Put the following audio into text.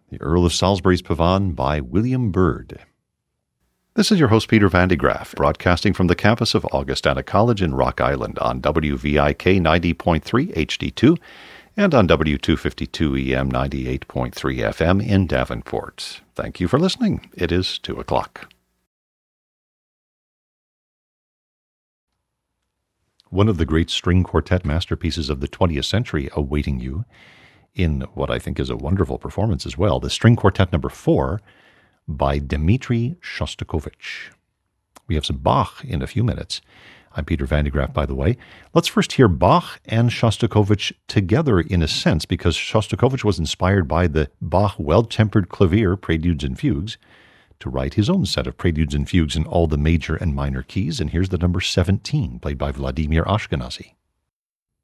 The Earl of Salisbury's Pavane by William Byrd. This is your host, Peter Van de Graaff, broadcasting from the campus of Augustana College in Rock Island on WVIK 90.3 HD2 and on W252 EM 98.3 FM in Davenport. Thank you for listening. It is 2 o'clock. One of the great string quartet masterpieces of the 20th century awaiting you in what I think is a wonderful performance as well, the String Quartet No. 4 by Dmitri Shostakovich. We have some Bach in a few minutes. I'm Peter Van de Graaff, by the way. Let's first hear Bach and Shostakovich together in a sense, because Shostakovich was inspired by the Bach Well-Tempered Clavier Preludes and Fugues to write his own set of Preludes and Fugues in all the major and minor keys, and here's the number 17, played by Vladimir Ashkenazy.